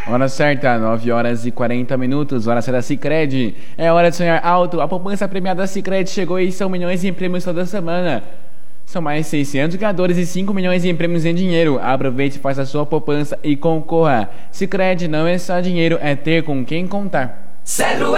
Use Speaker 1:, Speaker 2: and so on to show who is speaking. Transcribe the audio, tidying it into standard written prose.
Speaker 1: Hora certa, 9 horas e 40 minutos, hora certa Sicredi. É hora de sonhar alto. A poupança premiada da Sicredi chegou e são milhões em prêmios toda semana. São mais 600 ganhadores e 5 milhões em prêmios em dinheiro. Aproveite, faça a sua poupança e concorra. Sicredi não é só dinheiro, é ter com quem contar.